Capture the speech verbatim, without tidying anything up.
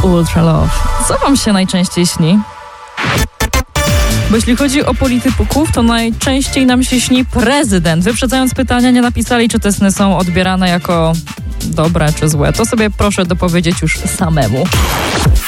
Ultra Love. Co wam się najczęściej śni? Bo jeśli chodzi o polityków, to najczęściej nam się śni prezydent. Wyprzedzając pytania, nie napisali, czy te sny są odbierane jako dobre czy złe. To sobie proszę dopowiedzieć już samemu.